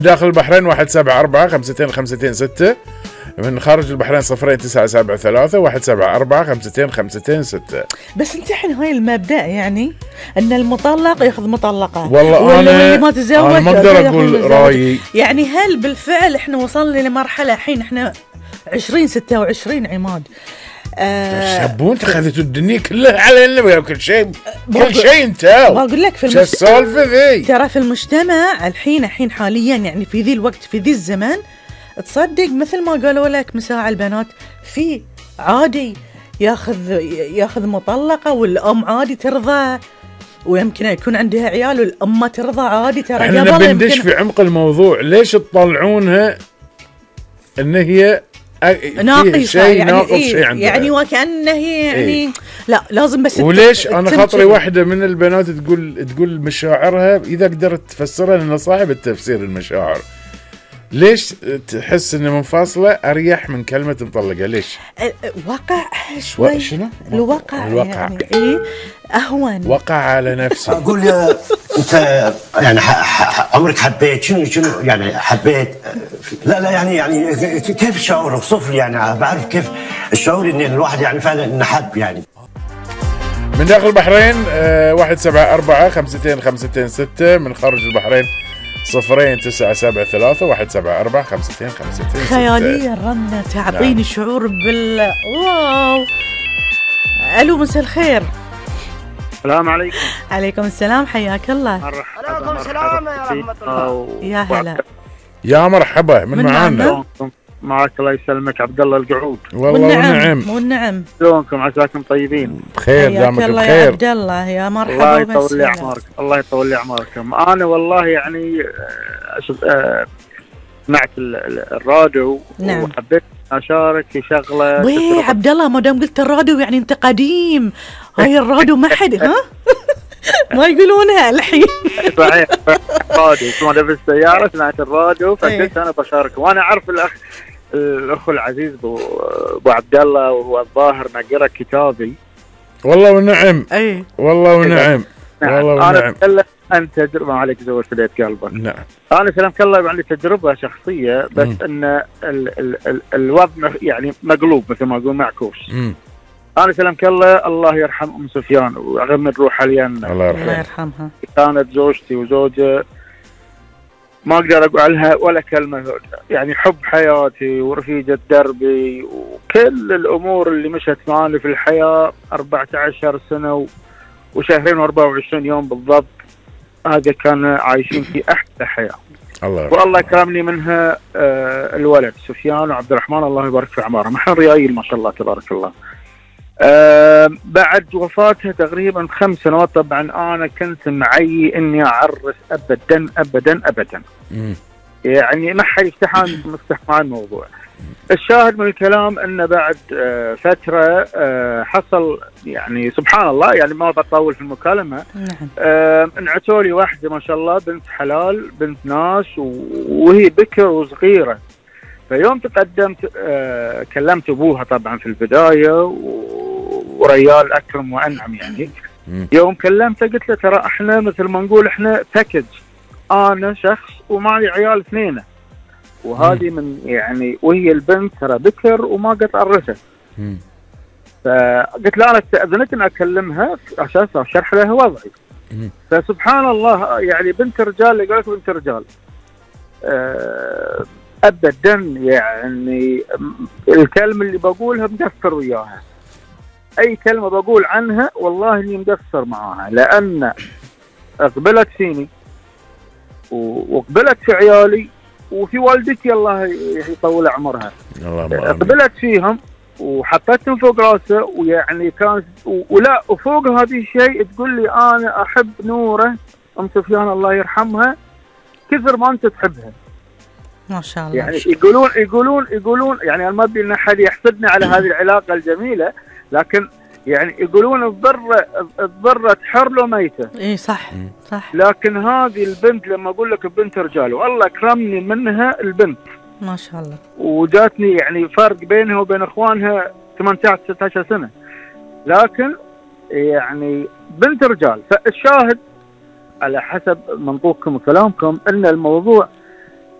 داخل البحرين 174 52 52 6. من خارج البحرين 0973 174 52 52 6. بس انت الحين هاي المبدأ يعني ان المطلق ياخذ مطلقة، والله اللي ما تزوج ما اقدر اقول رايي. يعني هل بالفعل احنا وصلنا لمرحلة الحين احنا 2026 عماد تحسبون خذتوا الدنيا كلها على النبي كل شيء انت بقول لك في السالفه ذي ترى في المجتمع الحين حاليا يعني في ذي الوقت في ذي الزمان تصدق مثل ما قالوا لك مساع البنات في عادي ياخذ مطلقة والأم عادي ترضى ويمكن يكون عندها عيال والأم ما ترضى عادي. ترى احنا نبي ندش في عمق الموضوع. ليش تطلعونها ان هي ناقصة يعني ناقص شيء عندها يعني وكأنه هي يعني لا لازم بس وليش انا خاطري واحدة من البنات تقول مشاعرها اذا قدرت تفسرها لان صاحب التفسير المشاعر ليش تحس ان منفصلة اريح من كلمة مطلقة؟ ليش؟ وقع شوي. شنو؟ الوقع يعني ايه اهون. وقع على نفسي. اقول يا انت يعني عمرك حبيت شنو يعني حبيت؟ لا يعني كيف الشعور؟ اوصف لي يعني بعرف كيف الشعور ان الواحد يعني فعلا انحب يعني. من داخل البحرين 174 52 52 6. من خارج البحرين 0973 174 52 52 6. خيالية الرنة تعطيني نعم. شعور واو. الو مساء الخير. السلام عليكم. عليكم السلام حياك الله. عليكم السلام يا رحمة الله. يا هلا يا مرحبا من معانا. معك الله يسلمك عبد الله القعود. والنعم شلونكم عساكم طيبين؟ بخير دامك بخير يا عبد الله يا مرحبا. الله يطول لي اعماركم. انا والله يعني سمعت الراديو نعم. وحبيت اشارك في شغله. وي عبد الله ما دام قلت الراديو يعني انت قديم. هاي الراديو ما حد ها ما يقولونها الحين. صحيح راديو وانا بالسياره سمعت الراديو فقلت انا بشارك. وانا اعرف الاخ العزيز ابو عبد الله وهو الظاهر نقرا كتابي. والله ونعم. اي والله ونعم. والله ونعم. انا اتكلم عن تجربه عليك زود في بيت قلبك. نعم. انا سلامك الله عندي تجربه شخصيه بس ان الوضع يعني مقلوب مثل ما اقول معكوس. انا سلامك الله يرحم ام سفيان ويغمد روحها الجنه. الله يرحمها. كانت زوجتي وزوجة ما اقدر اقول لها ولا كلمه يعني حب حياتي ورفيقة دربي وكل الامور اللي مشت معاني في الحياه 14 سنه وشهرين و24 يوم بالضبط. هذا كان عايشين في احلى حياه. والله كرمني منها الولد سفيان وعبد الرحمن الله يبارك في اعمارهم. احنا ريايل ما شاء الله تبارك الله. بعد وفاتها تقريبا 5 سنوات طبعا انا كنت معي اني اعرس ابدا ابدا ابدا. يعني ما حد يفتح معي الموضوع. الشاهد من الكلام ان بعد فتره حصل يعني سبحان الله يعني ما بطول في المكالمه. انعتوا لي واحده ما شاء الله بنت حلال بنت ناس وهي بكر وصغيره. فيوم تقدمت كلمت ابوها طبعا في البدايه وريال اكرم وانعم يعني. يوم كلمته قلت له ترى احنا مثل ما نقول احنا باكج. انا شخص ومعي عيال 2 وهذه من يعني وهي البنت ترى بكر وما قد عرست. فقلت له انا استاذنت ان اكلمها عشان اشرح لها وضعي. فسبحان الله يعني بنت رجال يقول لك بنت رجال ابدا يعني الكلمه اللي بقولها مقصر وياها. اي كلمه بقول عنها والله اني مقصر معاها لان اقبلت فيني وقبلت في عيالي وفي والدتي الله يطول عمرها. قبلت فيهم وحطيتهم فوق راسه ويعني كانت ولا وفوق هذه الشيء تقول لي انا احب نوره ام سفيان الله يرحمها كثر ما انت تحبها. ما شاء الله. يعني يقولون يعني انا ما ابي ان احد يحسدني على هذه العلاقه الجميله لكن يعني يقولون الضره تحر له ميته. اي صح. لكن هذه البنت لما اقول لك بنت رجال والله اكرمني منها البنت ما شاء الله. وجاتني يعني فرق بينها وبين اخوانها 18 16 سنه لكن يعني بنت رجال. فالشاهد على حسب منطوقكم وكلامكم ان الموضوع